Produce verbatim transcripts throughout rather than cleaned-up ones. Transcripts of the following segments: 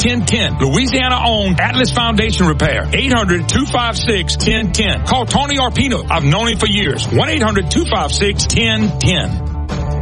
ten ten. Louisiana-owned Atlas Foundation Repair. eight hundred, two five six, one oh one oh. Call Tony Arpino. I've known him for years. one eight hundred, two five six, one oh one oh.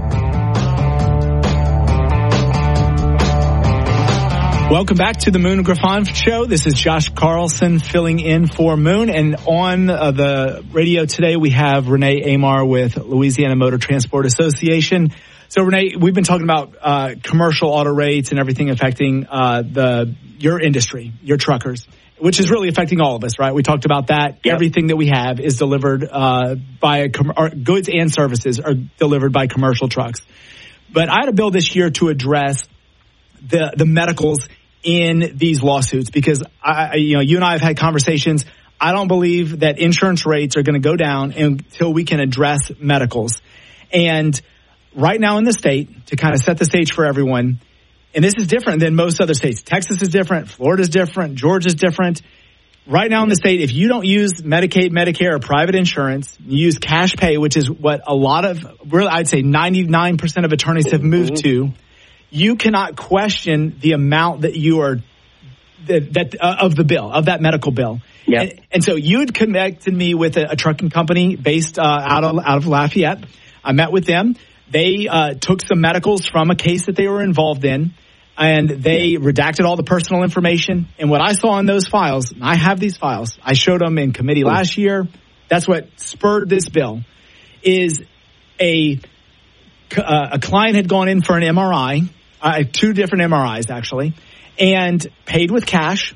Welcome back to the Moon and Griffon Show. This is Josh Carlson filling in for Moon. And on uh, the radio today, we have Renee Amar with Louisiana Motor Transport Association. So, Renee, we've been talking about uh, commercial auto rates and everything affecting uh, the your industry, your truckers, which is really affecting all of us, right? We talked about that. Yep. Everything that we have is delivered uh, by a com- or goods and services are delivered by commercial trucks. But I had a bill this year to address the the medicals in these lawsuits, because I, you know, you and I have had conversations. I don't believe that insurance rates are going to go down until we can address medicals. And right now in the state, to kind of set the stage for everyone, and this is different than most other states. Texas is different. Florida's different. Georgia's different. Right now in the state, if you don't use Medicaid, Medicare, or private insurance, you use cash pay, which is what a lot of, really, I'd say ninety-nine percent of attorneys have moved to. You cannot question the amount that you are that, that uh, of the bill, of that medical bill. Yep. And, and so you had connected me with a, a trucking company based uh, out of out of Lafayette. I met with them. They uh, took some medicals from a case that they were involved in, and they redacted all the personal information. And what I saw in those files, and I have these files, I showed them in committee last year. That's what spurred this bill. Is a uh, a client had gone in for an M R I. Uh, two different M R Is, actually, and paid with cash.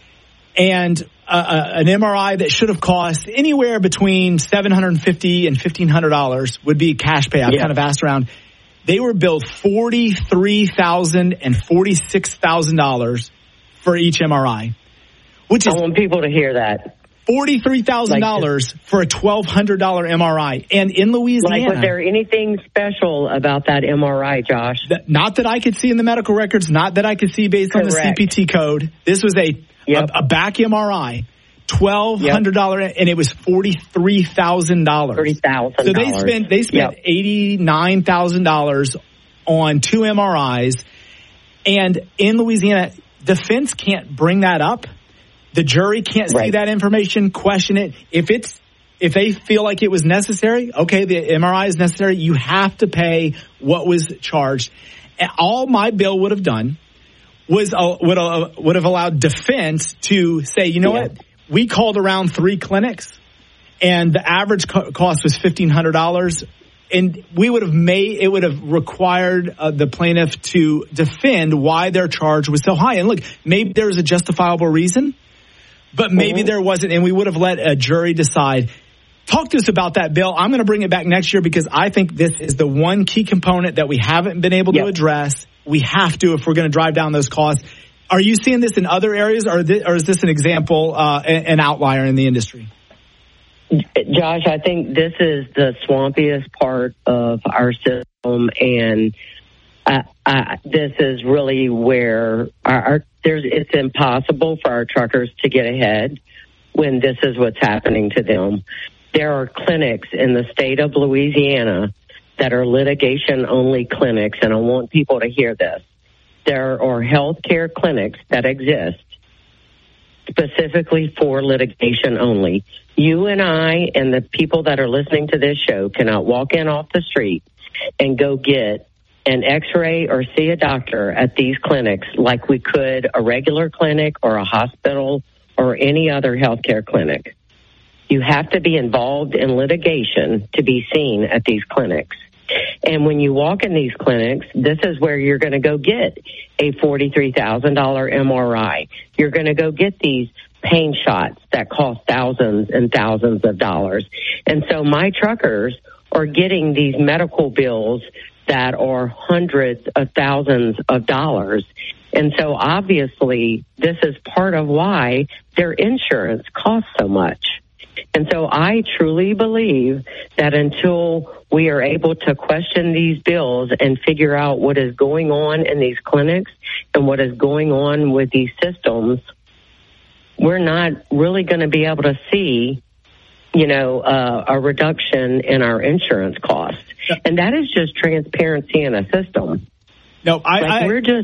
And uh, uh, an M R I that should have cost anywhere between seven hundred fifty dollars and fifteen hundred dollars would be cash pay. I've yeah. kind of asked around. They were billed forty-three thousand dollars and forty-six thousand dollars for each M R I. Which is I want people to hear that. forty-three thousand dollars like for a twelve hundred dollars M R I. And in Louisiana... Like, was there anything special about that M R I, Josh? That, not that I could see in the medical records, not that I could see based Correct. on the C P T code. This was a, yep. a, a back M R I, twelve hundred dollars, yep. and it was forty-three thousand dollars. thirty thousand dollars. So they spent, they spent yep. eighty-nine thousand dollars on two M R Is. And in Louisiana, defense can't bring that up. The jury can't right. see that information, question it. If it's if they feel like it was necessary, okay, the M R I is necessary. You have to pay what was charged. And all my bill would have done was uh, would uh, would have allowed defense to say, you know yeah. what, we called around three clinics, and the average co- cost was fifteen hundred dollars, and we would have made it would have required uh, the plaintiff to defend why their charge was so high. And look, maybe there was a justifiable reason. But maybe there wasn't, and we would have let a jury decide. Talk to us about that, Bill. I'm going to bring it back next year because I think this is the one key component that we haven't been able yep. to address. We have to if we're going to drive down those costs. Are you seeing this in other areas, or, th- or is this an example, uh, an outlier in the industry? Josh, I think this is the swampiest part of our system, and uh, uh, this is really where our, our there's it's impossible for our truckers to get ahead when this is what's happening to them. There are clinics in the state of Louisiana that are litigation-only clinics, and I want people to hear this. There are health care clinics that exist specifically for litigation only. You and I and the people that are listening to this show cannot walk in off the street and go get an x-ray or see a doctor at these clinics like we could a regular clinic or a hospital or any other healthcare clinic. You have to be involved in litigation to be seen at these clinics. And when you walk in these clinics, this is where you're going to go get a forty-three thousand dollars M R I. You're going to go get these pain shots that cost thousands and thousands of dollars. And so my truckers are getting these medical bills that are hundreds of thousands of dollars. And so obviously this is part of why their insurance costs so much. And so I truly believe that until we are able to question these bills and figure out what is going on in these clinics and what is going on with these systems, we're not really going to be able to see, you know, uh, a reduction in our insurance costs. And that is just transparency in a system. No, I, like I we're just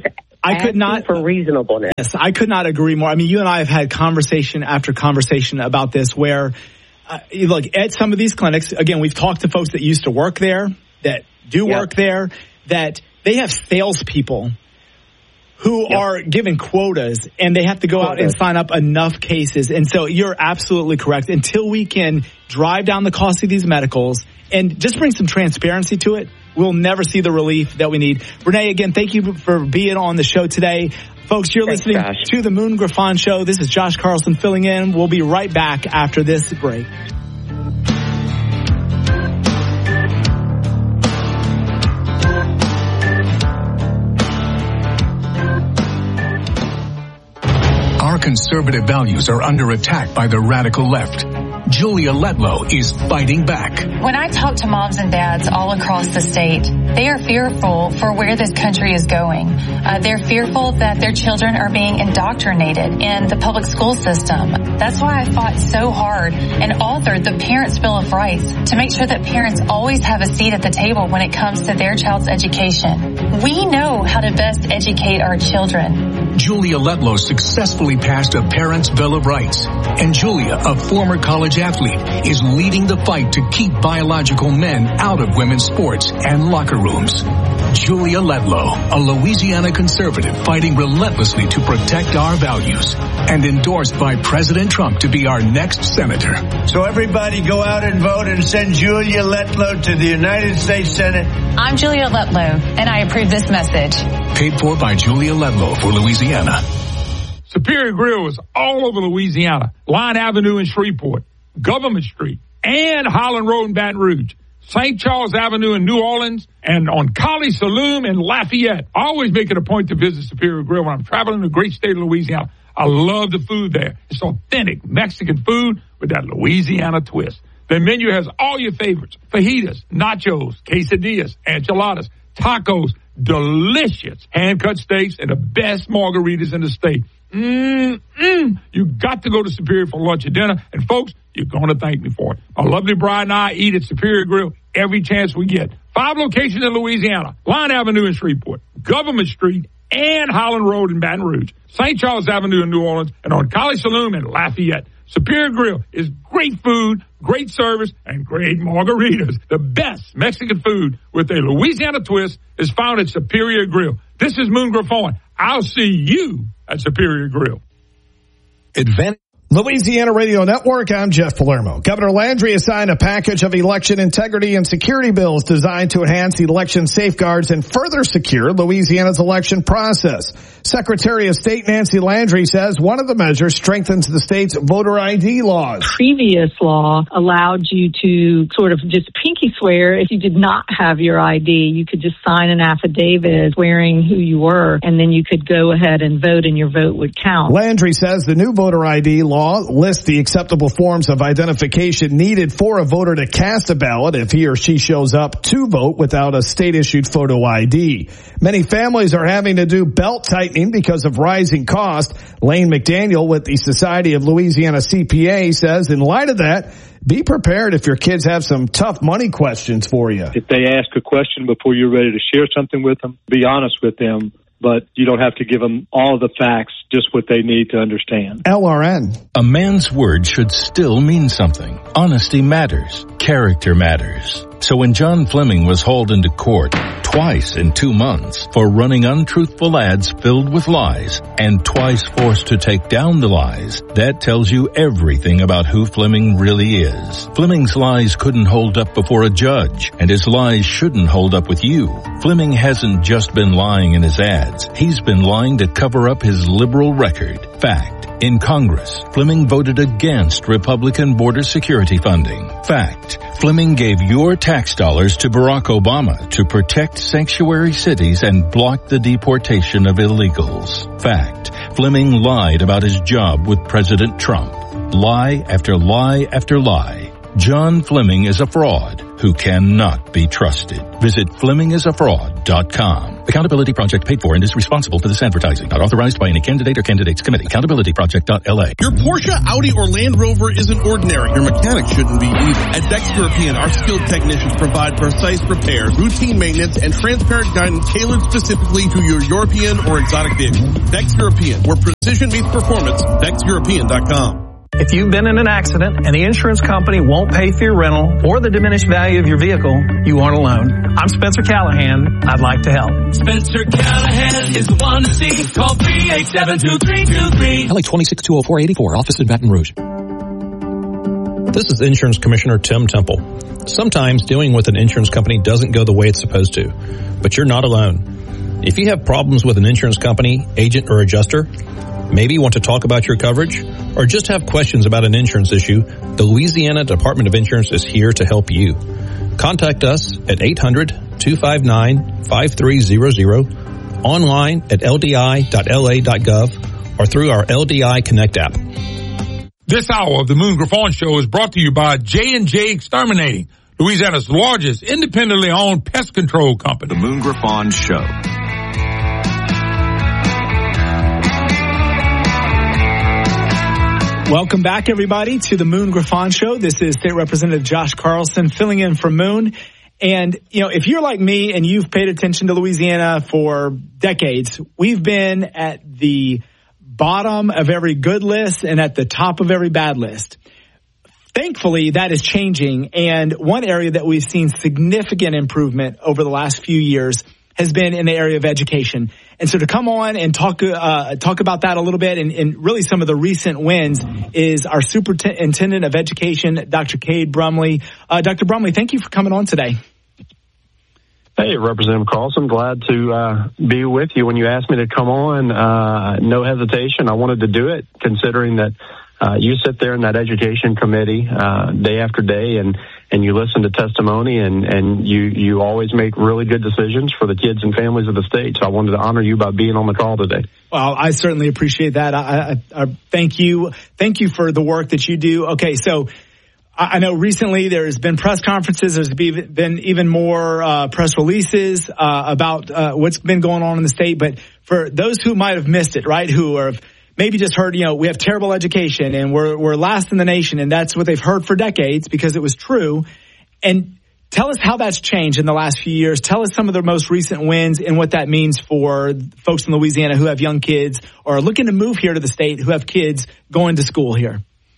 I could not for reasonableness. Yes, I could not agree more. I mean, you and I have had conversation after conversation about this where, uh, look, at some of these clinics, again, we've talked to folks that used to work there, that do Yep. work there, that they have salespeople who Yep. are given quotas, and they have to go Quotas. out and sign up enough cases. And so you're absolutely correct. Until we can drive down the cost of these medicals and just bring some transparency to it, we'll never see the relief that we need. Renee, again, thank you for being on the show today. Folks, you're Thanks, listening Josh. to the Moon Griffon Show. This is Josh Carlson filling in. We'll be right back after this break. Our conservative values are under attack by the radical left. Julia Letlow is fighting back. When I talk to moms and dads all across the state, they are fearful for where this country is going. Uh, they're fearful that their children are being indoctrinated in the public school system. That's why I fought so hard and authored the Parents' Bill of Rights to make sure that parents always have a seat at the table when it comes to their child's education. We know how to best educate our children. Julia Letlow successfully passed a Parents' Bill of Rights. And Julia, a former college athlete, is leading the fight to keep biological men out of women's sports and locker rooms. Julia Letlow, a Louisiana conservative fighting relentlessly to protect our values, and endorsed by President Trump to be our next senator. So everybody go out and vote and send Julia Letlow to the United States Senate. I'm Julia Letlow, and I approve this message. Paid for by Julia Letlow for Louisiana. Superior Grill is all over Louisiana. Line Avenue in Shreveport, Government Street, and Holland Road in Baton Rouge. Saint Charles Avenue in New Orleans, and on Collie Saloon in Lafayette. I always make it a point to visit Superior Grill when I'm traveling the great state of Louisiana. I love the food there. It's authentic Mexican food with that Louisiana twist. Their menu has all your favorites: fajitas, nachos, quesadillas, enchiladas, tacos, delicious hand-cut steaks, and the best margaritas in the state. Mm-mm. You got to go to Superior for lunch or dinner, and folks, you're going to thank me for it. My lovely bride and I eat at Superior Grill every chance we get. Five locations in Louisiana: Line Avenue in Shreveport, Government Street, and Holland Road in Baton Rouge, Saint Charles Avenue in New Orleans, and on Collie Saloon in Lafayette. Superior Grill is great food, great service, and great margaritas. The best Mexican food with a Louisiana twist is found at Superior Grill. This is Moon Griffon. I'll see you at Superior Grill. Advantage. Louisiana Radio Network, I'm Jeff Palermo. Governor Landry has signed a package of election integrity and security bills designed to enhance election safeguards and further secure Louisiana's election process. Secretary of State Nancy Landry says one of the measures strengthens the state's voter I D laws. Previous law allowed you to sort of just pinky swear if you did not have your I D. You could just sign an affidavit swearing who you were, and then you could go ahead and vote, and your vote would count. Landry says the new voter I D law lists the acceptable forms of identification needed for a voter to cast a ballot if he or she shows up to vote without a state-issued photo I D. Many families are having to do belt-tightening because of rising costs. Lane McDaniel with the Society of Louisiana C P A says in light of that, be prepared if your kids have some tough money questions for you. If they ask a question before you're ready to share something with them, be honest with them, but you don't have to give them all the facts, just what they need to understand. L R N. A man's word should still mean something. Honesty matters. Character matters. So when John Fleming was hauled into court twice in two months for running untruthful ads filled with lies and twice forced to take down the lies, that tells you everything about who Fleming really is. Fleming's lies couldn't hold up before a judge, and his lies shouldn't hold up with you. Fleming hasn't just been lying in his ads. He's been lying to cover up his liberal record. Fact. In Congress, Fleming voted against Republican border security funding. Fact. Fleming gave your tax dollars to Barack Obama to protect sanctuary cities and block the deportation of illegals. Fact. Fleming lied about his job with President Trump. Lie after lie after lie. John Fleming is a fraud. who cannot be trusted. Visit Fleming is a fraud dot com. Accountability Project paid for and is responsible for this advertising. Not authorized by any candidate or candidates committee. accountability project dot L A. Your Porsche, Audi, or Land Rover isn't ordinary. Your mechanic shouldn't be either. At Dex European, our skilled technicians provide precise repairs, routine maintenance, and transparent guidance tailored specifically to your European or exotic vehicle. Dex European, where precision meets performance. Dex European dot com. If you've been in an accident and the insurance company won't pay for your rental or the diminished value of your vehicle, you aren't alone. I'm Spencer Callahan. I'd like to help. Spencer Callahan is the one to see. Call three eight seven, two three two three. L A twenty-six two oh four eighty-four, office in Baton Rouge. This is Insurance Commissioner Tim Temple. Sometimes dealing with an insurance company doesn't go the way it's supposed to, but you're not alone. If you have problems with an insurance company, agent, or adjuster, maybe you want to talk about your coverage, or just have questions about an insurance issue, the Louisiana Department of Insurance is here to help you. Contact us at eight hundred, two five nine, five three zero zero, online at L D I dot L A dot gov, or through our L D I Connect app. This hour of the Moon Griffon Show is brought to you by J and J Exterminating, Louisiana's largest independently owned pest control company. The Moon Griffon Show. Welcome back, everybody, to the Moon Griffon Show. This is State Representative Josh Carlson filling in for Moon. And, you know, if you're like me and you've paid attention to Louisiana for decades, we've been at the bottom of every good list and at the top of every bad list. Thankfully, that is changing. And one area that we've seen significant improvement over the last few years has been in the area of education. And so to come on and talk uh, talk about that a little bit and, and really some of the recent wins is our Superintendent of Education, Doctor Cade Brumley. Uh, Doctor Brumley, thank you for coming on today. Hey, Representative Carlson, glad to uh, be with you. When you asked me to come on, uh, no hesitation. I wanted to do it, considering that uh, you sit there in that education committee uh, day after day and and you listen to testimony, and, and you, you always make really good decisions for the kids and families of the state. So I wanted to honor you by being on the call today. Well, I certainly appreciate that. I, I, I thank you. Thank you for the work that you do. Okay, so I know recently there's been press conferences. There's been even more uh, press releases uh, about uh, what's been going on in the state. But for those who might have missed it, right, who are maybe just heard, you know, we have terrible education and we're we're last in the nation, and that's what they've heard for decades because it was true. And tell us how that's changed in the last few years. Tell us some of the most recent wins and what that means for folks in Louisiana who have young kids or are looking to move here to the state who have kids going to school here.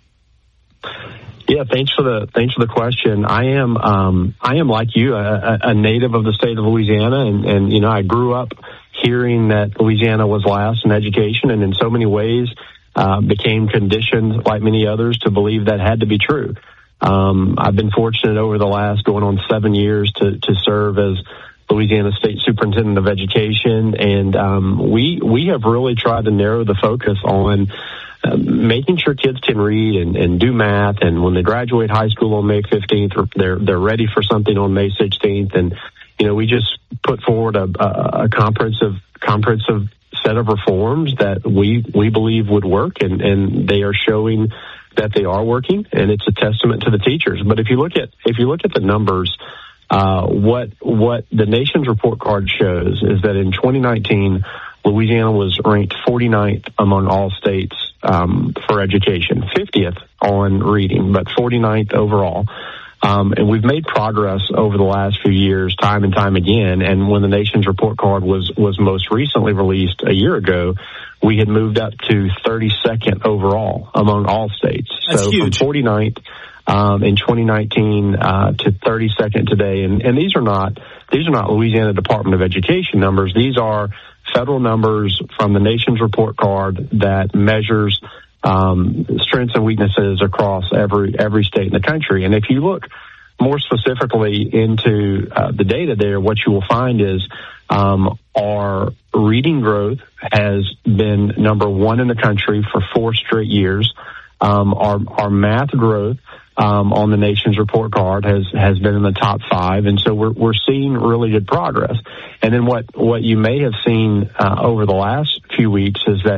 Yeah, thanks for the thanks for the question. I am um, I am like you, a, a native of the state of Louisiana, and, and you know I grew up hearing that Louisiana was last in education, and in so many ways uh, became conditioned, like many others, to believe that had to be true. Um, I've been fortunate over the last going on seven years to to serve as Louisiana State Superintendent of Education, and um, we we have really tried to narrow the focus on Uh, making sure kids can read and, and do math, and when they graduate high school on May fifteenth, they're they're ready for something on May sixteenth. And you know, we just put forward a, a, a comprehensive comprehensive set of reforms that we we believe would work, and, and they are showing that they are working, and it's a testament to the teachers. But if you look at if you look at the numbers, uh, what what the nation's report card shows is that in twenty nineteen, Louisiana was ranked forty-ninth among all states um, for education, fiftieth on reading, but forty-ninth overall. Um, and we've made progress over the last few years, time and time again. And when the nation's report card was was most recently released a year ago, we had moved up to thirty-second overall among all states. That's so huge. From forty-ninth um, in twenty nineteen uh, to thirty-second today. And, and these are not these are not Louisiana Department of Education numbers. These are federal numbers from the nation's report card that measures um, strengths and weaknesses across every every state in the country. And if you look more specifically into uh, the data there, what you will find is um, our reading growth has been number one in the country for four straight years. Um, our our math growth Um, on the nation's report card has, has been in the top five. And so we're, we're seeing really good progress. And then what, what you may have seen, uh, over the last few weeks is that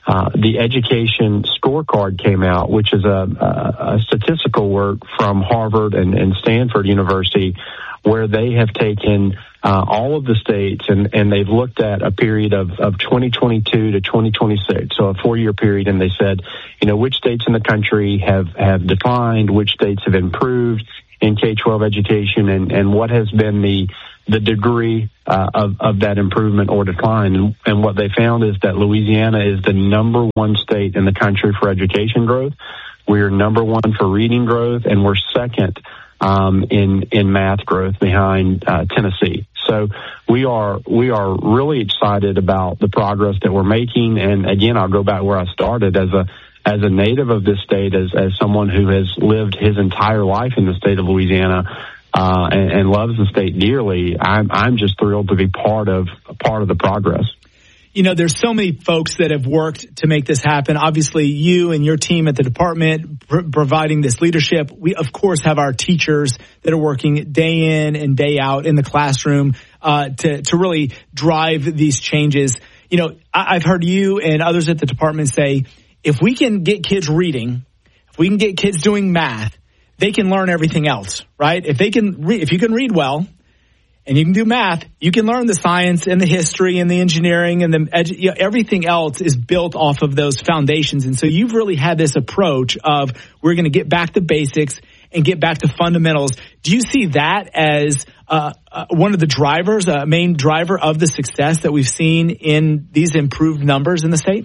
uh, the education scorecard came out, which is a, a, a statistical work from Harvard and, and Stanford University, where they have taken uh, all of the states and, and they've looked at a period of, of twenty twenty-two to twenty twenty-six, so a four-year period, and they said, you know, which states in the country have, have declined, which states have improved in K twelve education, and, and what has been the the degree uh, of, of that improvement or decline. And, and what they found is that Louisiana is the number one state in the country for education growth. We are number one for reading growth, and we're second um, in in math growth behind uh, Tennessee. So we are we are really excited about the progress that we're making. And again, I'll go back where I started as a as a native of this state, as as someone who has lived his entire life in the state of Louisiana. Uh, and, and loves the state dearly. I'm, I'm just thrilled to be part of part of the progress. You know, there's so many folks that have worked to make this happen. Obviously, you and your team at the department pr- providing this leadership. We, of course, have our teachers that are working day in and day out in the classroom uh, to to really drive these changes. You know, I, I've heard you and others at the department say, if we can get kids reading, if we can get kids doing math, they can learn everything else, right? If they can, re- if you can read well, and you can do math, you can learn the science and the history and the engineering and the edu- you know, everything else is built off of those foundations. And so you've really had this approach of we're going to get back to basics and get back to fundamentals. Do you see that as uh, uh, one of the drivers, a uh, main driver of the success that we've seen in these improved numbers in the state?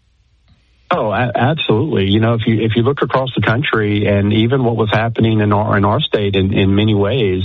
Oh, a- absolutely. You know, if you if you look across the country, and even what was happening in our in our state, in, in many ways,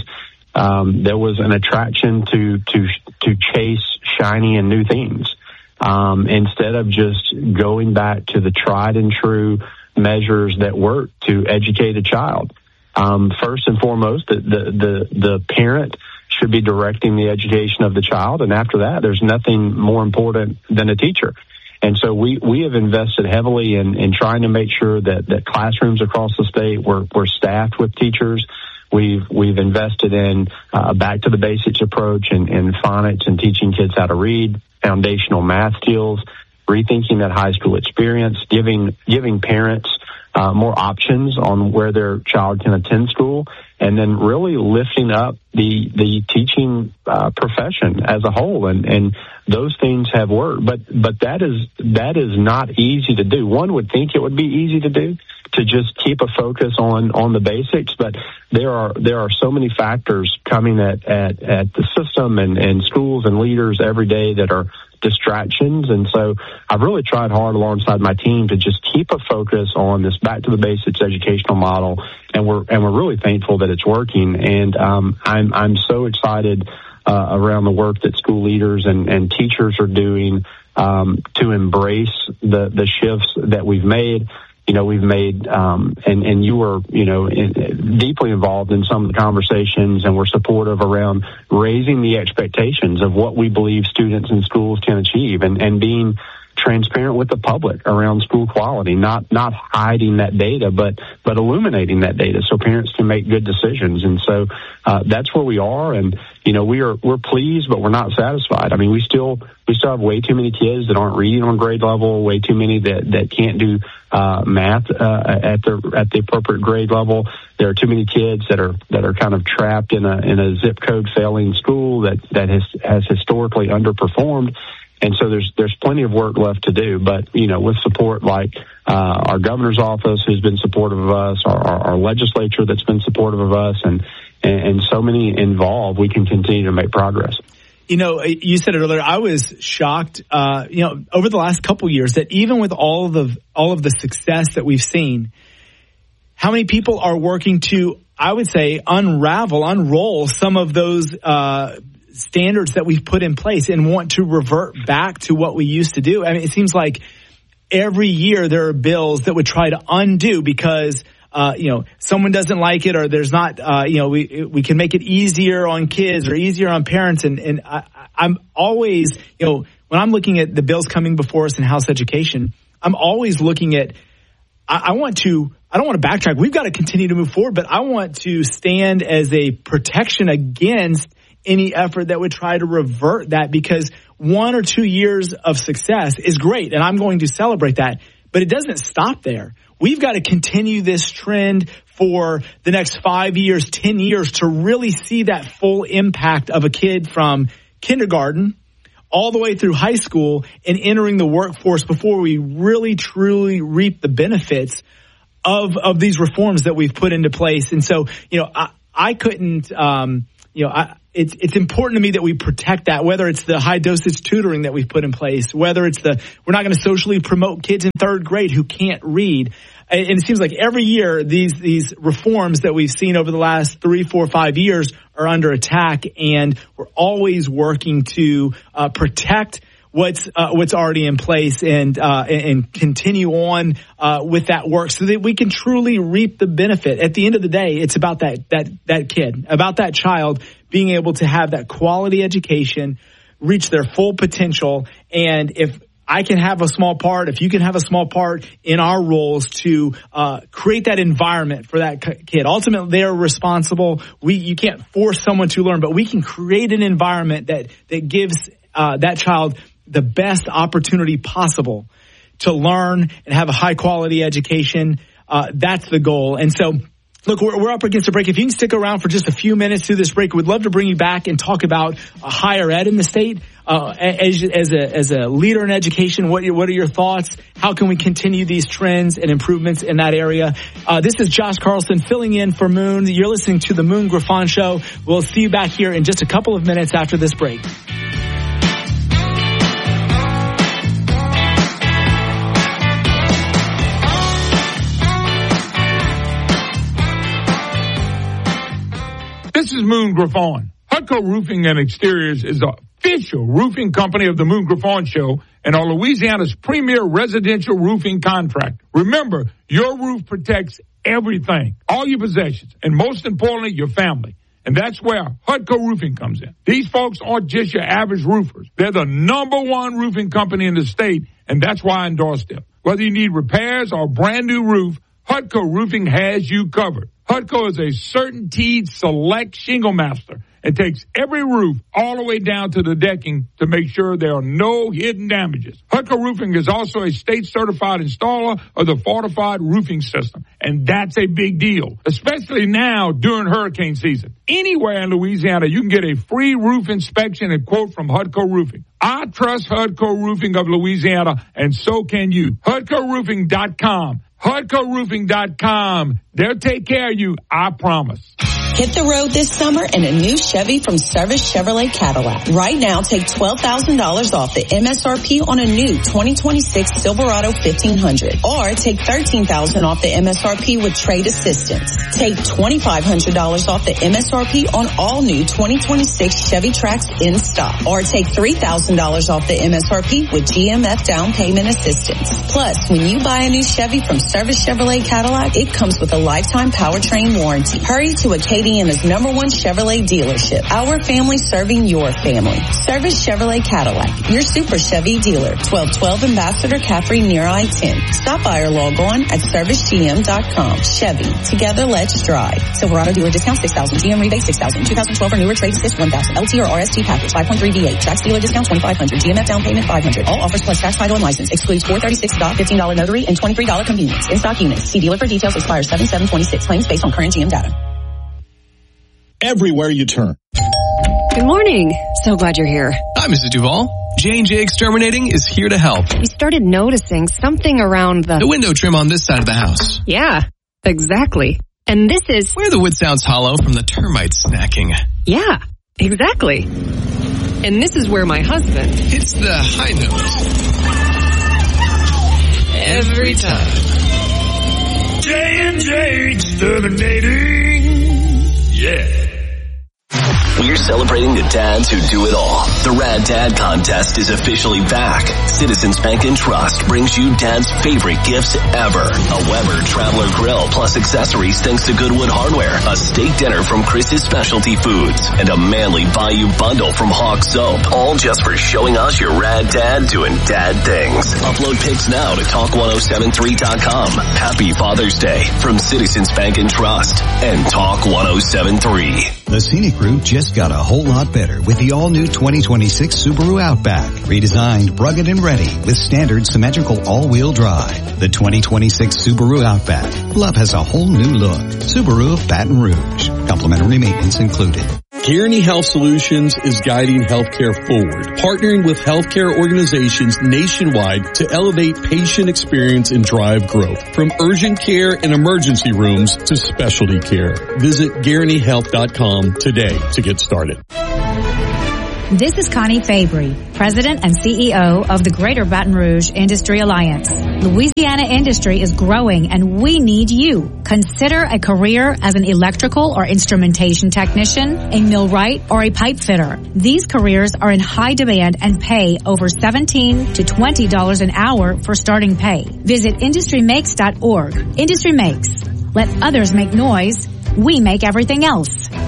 um, there was an attraction to to to chase shiny and new things um, instead of just going back to the tried and true measures that work to educate a child. Um, first and foremost, the, the the the parent should be directing the education of the child, and after that, there's nothing more important than a teacher. And so we, we have invested heavily in, in trying to make sure that, that classrooms across the state were, were staffed with teachers. We've we've invested in a back to the basics approach and in, in phonics and teaching kids how to read, foundational math skills, rethinking that high school experience, giving giving parents uh, more options on where their child can attend school, and then really lifting up the the teaching uh, profession as a whole. And, and those things have worked, but but that is that is not easy to do. One would think it would be easy to do, to just keep a focus on on the basics, but there are there are so many factors coming at at, at the system and, and schools and leaders every day that are distractions. And so I've really tried hard alongside my team to just keep a focus on this back to the basics educational model, and we're and we're really thankful that it's working. And um, I'm I'm so excited uh, around the work that school leaders and, and teachers are doing um, to embrace the the shifts that we've made. You know, we've made, um, and, and you were, you know, in, deeply involved in some of the conversations, and we're supportive around raising the expectations of what we believe students in schools can achieve, and, and being transparent with the public around school quality, not, not hiding that data, but, but illuminating that data so parents can make good decisions. And so, uh, that's where we are. And, you know, we are, we're pleased, but we're not satisfied. I mean, we still, we still have way too many kids that aren't reading on grade level, way too many that, that can't do, uh, math, uh, at the, at the appropriate grade level. There are too many kids that are, that are kind of trapped in a, in a zip code failing school that, that has, has historically underperformed. And so there's there's plenty of work left to do, but you know, with support like uh, our governor's office, who's been supportive of us, our, our, our legislature that's been supportive of us, and, and and so many involved, we can continue to make progress. You know, you said it earlier. I was shocked, uh, you know, over the last couple of years that even with all of the all of the success that we've seen, how many people are working to, I would say, unravel, unroll some of those Uh, standards that we've put in place and want to revert back to what we used to do. I mean, it seems like every year there are bills that would try to undo because, uh, you know, someone doesn't like it, or there's not, uh, you know, we, we can make it easier on kids or easier on parents. And, and I, I'm always, you know, when I'm looking at the bills coming before us in House Education, I'm always looking at, I, I want to, I don't want to backtrack. We've got to continue to move forward, but I want to stand as a protection against any effort that would try to revert that, because one or two years of success is great, and I'm going to celebrate that, but it doesn't stop there. We've got to continue this trend for the next five years, ten years to really see that full impact of a kid from kindergarten all the way through high school and entering the workforce before we really, truly reap the benefits of, of these reforms that we've put into place. And so, you know, I, I couldn't, um, you know, I, it's, it's important to me that we protect that, whether it's the high dosage tutoring that we've put in place, whether it's the, we're not going to socially promote kids in third grade who can't read. And it seems like every year these, these reforms that we've seen over the last three, four, five years are under attack, and we're always working to uh, protect what's uh, what's already in place and uh, and continue on uh, with that work so that we can truly reap the benefit. At the end of the day, it's about that that that kid, about that child being able to have that quality education, reach their full potential. And if I can have a small part, if you can have a small part in our roles to uh, create that environment for that kid. Ultimately, they're responsible. We you can't force someone to learn, but we can create an environment that that gives uh, that child the best opportunity possible to learn and have a high quality education. Uh, that's the goal. And so, look, we're, we're up against a break. If you can stick around for just a few minutes through this break, we'd love to bring you back and talk about uh, higher ed in the state. Uh, as, as a, as a leader in education, what, what are your thoughts? How can we continue these trends and improvements in that area? Uh, this is Josh Carlson filling in for Moon. You're listening to the Moon Griffon Show. We'll see you back here in just a couple of minutes after this break. This is Moon Griffon. Hutco Roofing and Exteriors is the official roofing company of the Moon Griffon Show and are Louisiana's premier residential roofing contractor. Remember, your roof protects everything, all your possessions, and most importantly, your family. And that's where Hutco Roofing comes in. These folks aren't just your average roofers. They're the number one roofing company in the state, and that's why I endorse them. Whether you need repairs or a brand new roof, Hutco Roofing has you covered. Hutco is a CertainTeed Select Shingle Master and takes every roof all the way down to the decking to make sure there are no hidden damages. Hutco Roofing is also a state-certified installer of the fortified roofing system, and that's a big deal, especially now during hurricane season. Anywhere in Louisiana, you can get a free roof inspection and quote from Hutco Roofing. I trust Hutco Roofing of Louisiana, and so can you. Hutco Roofing dot com. Hutco Roofing dot com. They'll take care of you, I promise. Hit the road this summer in a new Chevy from Service Chevrolet Cadillac. Right now, take twelve thousand dollars off the M S R P on a new twenty twenty-six Silverado fifteen hundred. Or take thirteen thousand dollars off the M S R P with trade assistance. Take twenty-five hundred dollars off the M S R P on all new twenty twenty-six Chevy Trax in stock. Or take three thousand dollars off the M S R P with G M F down payment assistance. Plus, when you buy a new Chevy from Service Chevrolet Cadillac, it comes with a lifetime powertrain warranty. Hurry to Acadiana's number one Chevrolet dealership. Our family serving your family. Service Chevrolet Cadillac, your super Chevy dealer. twelve twelve Ambassador Caffrey near I ten. Stop by or log on at service g m dot com. Chevy, together let's drive. Silverado dealer discount six thousand. G M rebate six thousand. two thousand twelve or newer trade assist one thousand. L T or R S T package five point three V eight. Trax dealer discount twenty-five hundred. G M F down payment five hundred. All offers plus tax, title, and license. Excludes four thirty-six dot fifteen dollars notary and twenty-three dollars convenience. In stock units. See dealer for details. Expires seven seven twenty-six. Claims based on current G M data. Everywhere you turn. Good morning. So glad you're here. Hi, Missus Duvall. J and J Exterminating is here to help. We started noticing something around the... The window trim on this side of the house. Yeah, exactly. And this is... Where the wood sounds hollow from the termites snacking. Yeah, exactly. And this is where my husband... Hits the high note. Every time. J and J Exterminating. Yeah. We're celebrating the dads who do it all. The Rad Dad Contest is officially back. Citizens Bank and Trust brings you Dad's favorite gifts ever. A Weber Traveler Grill plus accessories thanks to Goodwood Hardware. A steak dinner from Chris's Specialty Foods. And a manly Bayou bundle from Hawk Soap. All just for showing us your Rad Dad doing dad things. Upload pics now to talk ten seventy-three dot com. Happy Father's Day from Citizens Bank and Trust and Talk ten seventy-three. The scenic route just got a whole lot better with the all-new twenty twenty-six Subaru Outback. Redesigned, rugged, and ready with standard symmetrical all-wheel drive. The twenty twenty-six Subaru Outback. Love has a whole new look. Subaru of Baton Rouge. Complimentary maintenance included. Kearney Health Solutions is guiding healthcare forward, partnering with healthcare organizations nationwide to elevate patient experience and drive growth. From urgent care and emergency rooms to specialty care. Visit Guaranty Health dot com today to get started. This is Connie Fabry, President and C E O of the Greater Baton Rouge Industry Alliance. Louisiana industry is growing and we need you. Consider a career as an electrical or instrumentation technician, a millwright, or a pipe fitter. These careers are in high demand and pay over seventeen to twenty dollars an hour for starting pay. Visit industry makes dot org. Industry Makes. Let others make noise. We make everything else.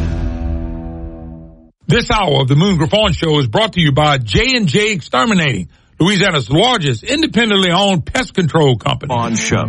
This hour of the Moon Griffon Show is brought to you by J and J Exterminating, Louisiana's largest independently owned pest control company. On show.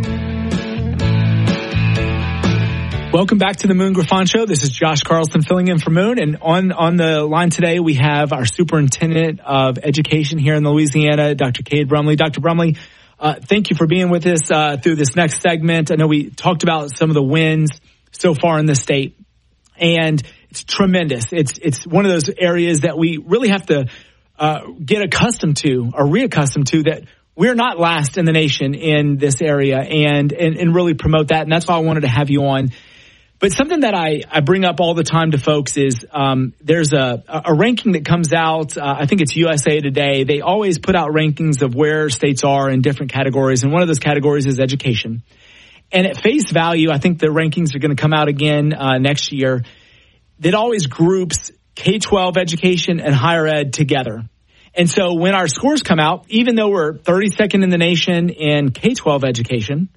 Welcome back to the Moon Griffon Show. This is Josh Carlson filling in for Moon. And on, on the line today, we have our Superintendent of Education here in Louisiana, Doctor Cade Brumley. Doctor Brumley, uh, thank you for being with us uh, through this next segment. I know we talked about some of the wins so far in the state, and it's tremendous. It's it's one of those areas that we really have to uh, get accustomed to or reaccustomed to, that we're not last in the nation in this area, and, and, and really promote that. And that's why I wanted to have you on. But something that I, I bring up all the time to folks is um, there's a, a ranking that comes out. Uh, I think it's U S A Today. They always put out rankings of where states are in different categories. And one of those categories is education. And at face value, I think the rankings are going to come out again uh, next year. That always groups K twelve education and higher ed together. And so when our scores come out, even though we're thirty-second in the nation in K twelve education,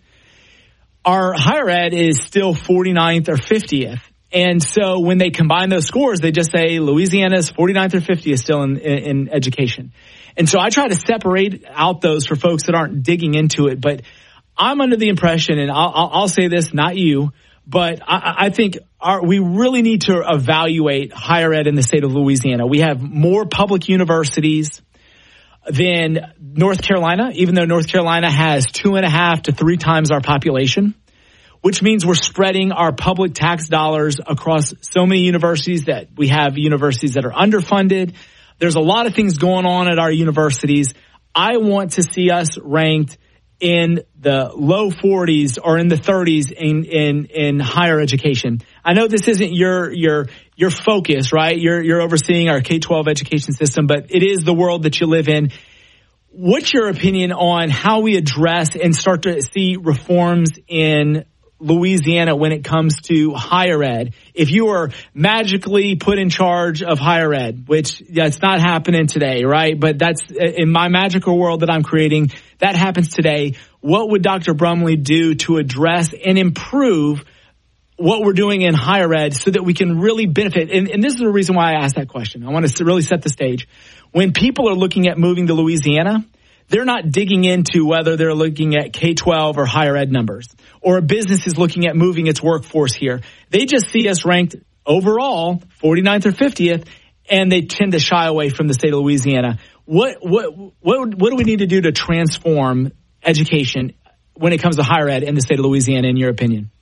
our higher ed is still forty-ninth or fiftieth. And so when they combine those scores, they just say Louisiana's forty-ninth or fiftieth still in, in, in education. And so I try to separate out those for folks that aren't digging into it. But I'm under the impression, and I'll, I'll, I'll say this, not you, but I, I think our, we really need to evaluate higher ed in the state of Louisiana. We have more public universities than North Carolina, even though North Carolina has two and a half to three times our population, which means we're spreading our public tax dollars across so many universities that we have universities that are underfunded. There's a lot of things going on at our universities. I want to see us ranked in the low forties or in the thirties in, in, in higher education. I know this isn't your, your, your focus, right? You're, you're overseeing our K twelve education system, but it is the world that you live in. What's your opinion on how we address and start to see reforms in Louisiana when it comes to higher ed? If you were magically put in charge of higher ed, which that's not happening today, right? But that's in my magical world that I'm creating, that happens today. What would Doctor Brumley do to address and improve what we're doing in higher ed so that we can really benefit? And, and this is the reason why I asked that question. I want to really set the stage. When people are looking at moving to Louisiana, they're not digging into whether they're looking at K twelve or higher ed numbers, or a business is looking at moving its workforce here. They just see us ranked overall forty-ninth or fiftieth, and they tend to shy away from the state of Louisiana. What what what what do we need to do to transform education when it comes to higher ed in the state of Louisiana, in your opinion?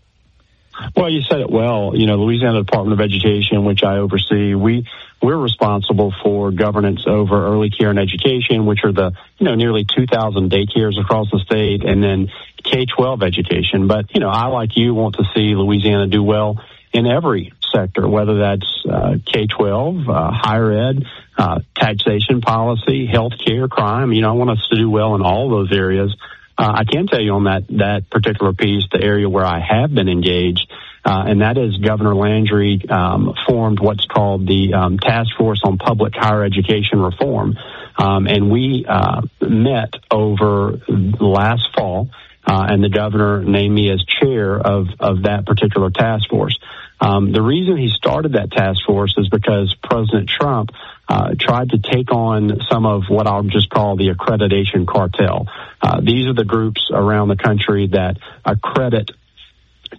Well, you said it well. You know, Louisiana Department of Education, which I oversee, we we're responsible for governance over early care and education, which are the, you know, nearly two thousand daycares across the state, and then K twelve education. But, you know, I, like you, want to see Louisiana do well in every sector, whether that's uh, K twelve, uh, higher ed, uh, taxation policy, health care, crime. You know, I want us to do well in all those areas. Uh, I can tell you on that, that particular piece, the area where I have been engaged, uh, and that is Governor Landry um, formed what's called the um, Task Force on Public Higher Education Reform. Um, and we uh, met over last fall, uh, and the governor named me as chair of, of that particular task force. Um, the reason he started that task force is because President Trump uh, tried to take on some of what I'll just call the accreditation cartel. Uh, these are the groups around the country that accredit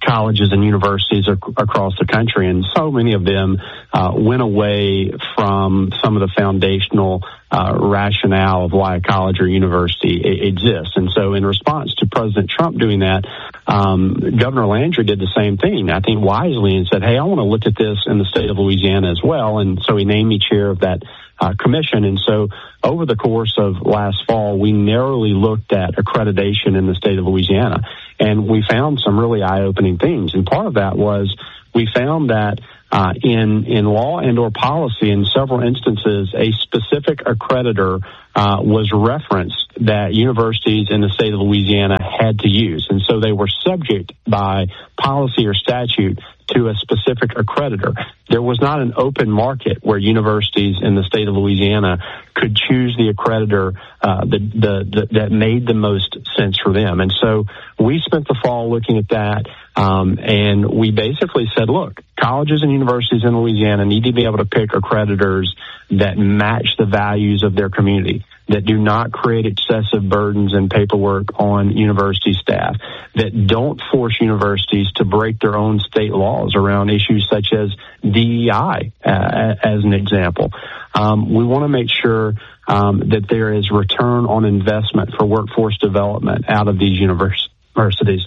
colleges and universities ac- across the country, and so many of them uh, went away from some of the foundational uh, rationale of why a college or university I- exists. And so in response to President Trump doing that, um, Governor Landry did the same thing, I think wisely, and said, hey, I want to look at this in the state of Louisiana as well. And so he named me chair of that uh, commission. And so over the course of last fall, we narrowly looked at accreditation in the state of Louisiana. And we found some really eye-opening things. And part of that was we found that uh, in in law and or policy, in several instances, a specific accreditor uh, was referenced that universities in the state of Louisiana had to use. And so they were subject by policy or statute to a specific accreditor. There was not an open market where universities in the state of Louisiana could choose the accreditor uh, the, the, the, that made the most sense for them. And so we spent the fall looking at that, um, and we basically said, look, colleges and universities in Louisiana need to be able to pick accreditors that match the values of their community, that do not create excessive burdens and paperwork on university staff, that don't force universities to break their own state laws around issues such as D E I, uh, as an example. Um, we want to make sure um, that there is return on investment for workforce development out of these univers- universities.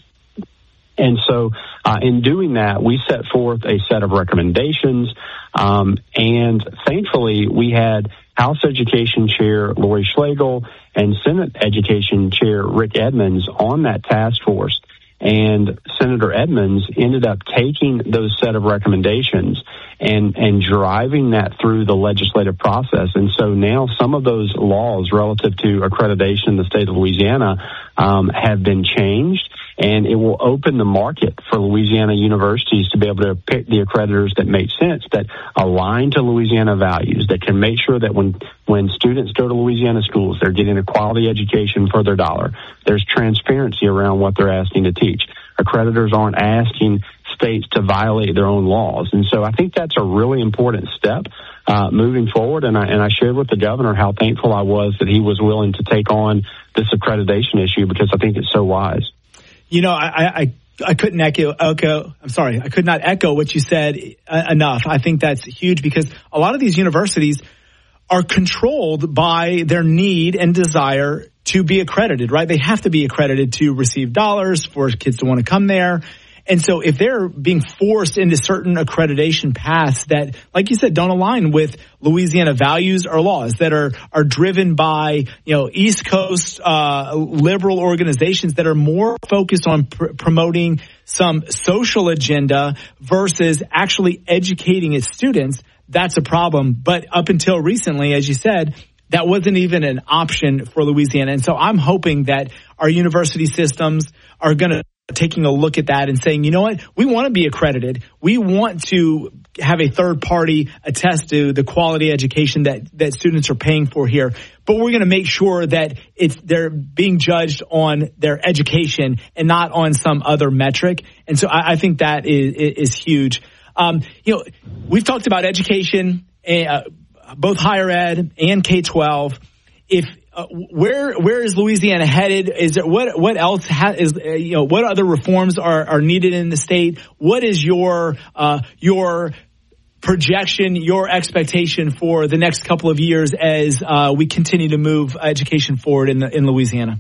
And so uh, in doing that, we set forth a set of recommendations, um, and thankfully we had House Education Chair Lori Schlegel and Senate Education Chair Rick Edmonds on that task force. And Senator Edmonds ended up taking those set of recommendations and, and driving that through the legislative process. And so now some of those laws relative to accreditation in the state of Louisiana um, have been changed, and it will open the market for Louisiana universities to be able to pick the accreditors that make sense, that align to Louisiana values, that can make sure that when, when students go to Louisiana schools, they're getting a quality education for their dollar. There's transparency around what they're asking to teach. Accreditors aren't asking states to violate their own laws. And so I think that's a really important step uh, moving forward. And I, and I shared with the governor how thankful I was that he was willing to take on this accreditation issue, because I think it's so wise. You know, I, I, I couldn't echo, echo, I'm sorry, I could not echo what you said uh, enough. I think that's huge, because a lot of these universities are controlled by their need and desire to be accredited, right? They have to be accredited to receive dollars for kids to want to come there. And so if they're being forced into certain accreditation paths that, like you said, don't align with Louisiana values or laws, that are, are driven by, you know, East Coast uh, liberal organizations that are more focused on pr- promoting some social agenda versus actually educating its students, that's a problem. But up until recently, as you said, that wasn't even an option for Louisiana. And so I'm hoping that our university systems are going to taking a look at that and saying, you know what, we want to be accredited. We want to have a third party attest to the quality education that, that students are paying for here. But we're going to make sure that it's they're being judged on their education and not on some other metric. And so I, I think that is, is huge. Um, you know, we've talked about education, uh, both higher ed and K twelve. If Uh, where where is Louisiana headed? Is there what what else ha, is uh, you know what other reforms are, are needed in the state? What is your uh, your projection, your expectation for the next couple of years as uh, we continue to move education forward in the, in Louisiana?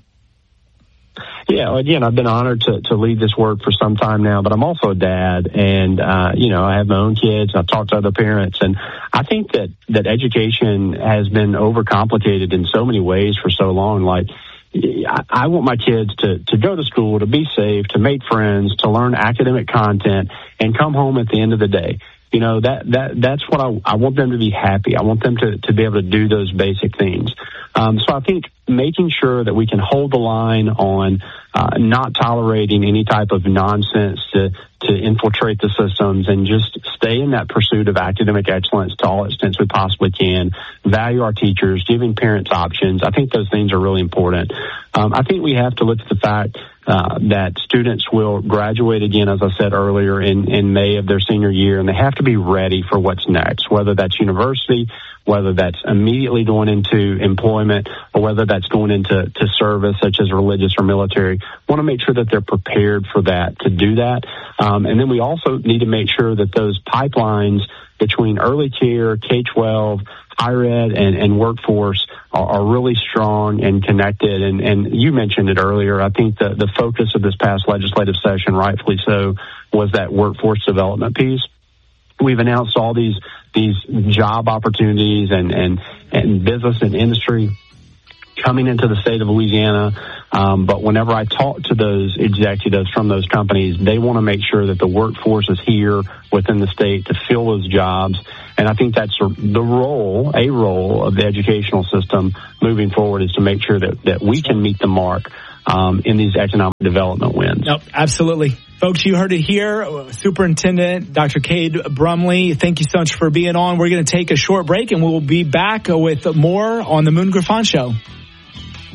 Yeah, again, I've been honored to, to lead this work for some time now, but I'm also a dad, and, uh, you know, I have my own kids. I've talked to other parents, and I think that, that education has been overcomplicated in so many ways for so long. Like, I, I want my kids to, to go to school, to be safe, to make friends, to learn academic content, and come home at the end of the day. You know, that, that, that's what I, I want them to be happy. I want them to, to be able to do those basic things. Um, so I think making sure that we can hold the line on, uh, not tolerating any type of nonsense to, to infiltrate the systems, and just stay in that pursuit of academic excellence to all extents we possibly can, value our teachers, giving parents options. I think those things are really important. Um, I think we have to look at the fact Uh, that students will graduate again, as I said earlier, in, in May of their senior year, and they have to be ready for what's next, whether that's university, whether that's immediately going into employment or whether that's going into to service, such as religious or military. Want to make sure that they're prepared for that, to do that. Um, and then we also need to make sure that those pipelines between early care, K twelve, higher ed, and, and workforce are, are really strong and connected. And, and you mentioned it earlier. I think the, the focus of this past legislative session, rightfully so, was that workforce development piece. We've announced all these these job opportunities and, and, and business and industry coming into the state of Louisiana. Um, but whenever I talk to those executives from those companies, they want to make sure that the workforce is here within the state to fill those jobs. And I think that's the role, a role of the educational system moving forward, is to make sure that, that we can meet the mark um, in these economic development wins. Nope, absolutely. Folks, you heard it here. Superintendent Doctor Cade Brumley, thank you so much for being on. We're going to take a short break, and we'll be back with more on the Moon Griffon Show.